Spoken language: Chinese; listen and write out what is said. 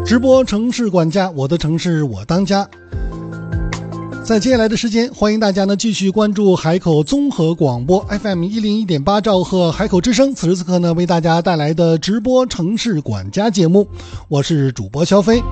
直播城市管家，我的城市我当家。在接下来的时间，欢迎大家呢继续关注海口综合广播 FM101.8兆赫海口之声，此时此刻呢为大家带来的直播城市管家节目，我是主播肖飞。